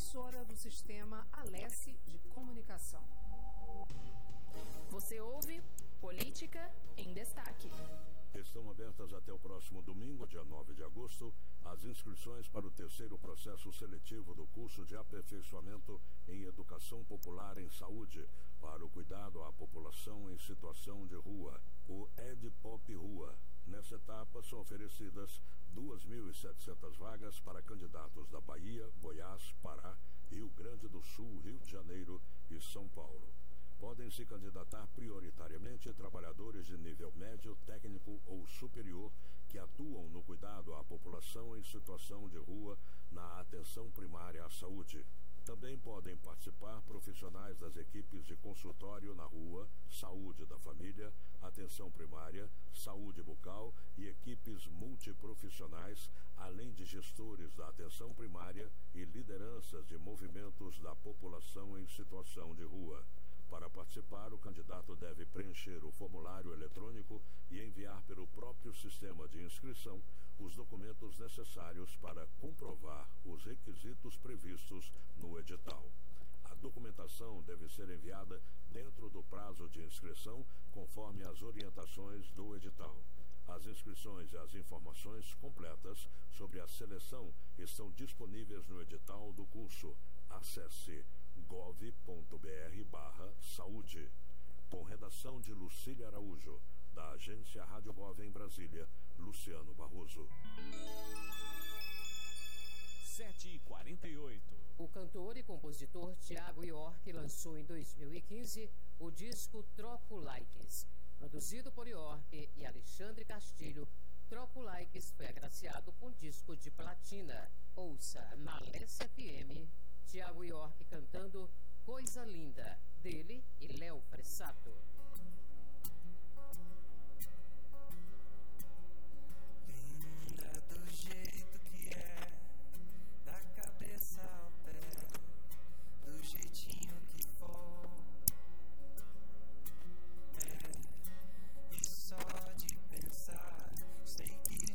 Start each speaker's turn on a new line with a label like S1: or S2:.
S1: emissora do Sistema Alesse de Comunicação.
S2: Você ouve Política em Destaque.
S3: Estão abertas até o próximo domingo, dia 9 de agosto, as inscrições para o terceiro processo seletivo do curso de aperfeiçoamento em Educação Popular em Saúde para o cuidado à população em situação de rua, o EDPOP Rua. Nessa etapa são oferecidas 2.700 vagas para candidatos da Bahia, Goiás, Pará, Rio Grande do Sul, Rio de Janeiro e São Paulo. Podem se candidatar prioritariamente trabalhadores de nível médio, técnico ou superior que atuam no cuidado à população em situação de rua na atenção primária à saúde. Também podem participar profissionais das equipes de consultório na rua, saúde da família, atenção primária, saúde bucal e equipes multiprofissionais, além de gestores da atenção primária e lideranças de movimentos da população em situação de rua. Para participar, o candidato deve preencher o formulário eletrônico e enviar pelo próprio sistema de inscrição os documentos necessários para comprovar os requisitos previstos no edital. A documentação deve ser enviada dentro do prazo de inscrição, conforme as orientações do edital. As inscrições e as informações completas sobre a seleção estão disponíveis no edital do curso. Acesse gov.br/saúde. Com redação de Lucília Araújo, da agência Rádio Gov em Brasília, Luciano Barroso.
S4: 7h48.
S5: O cantor e compositor Thiago York lançou em 2015 o disco Troco Likes. Produzido por York e Alexandre Castilho, Troco Likes foi agraciado com disco de platina. Ouça na Alesse FM, Thiago York cantando Coisa Linda, dele e Léo Fressato.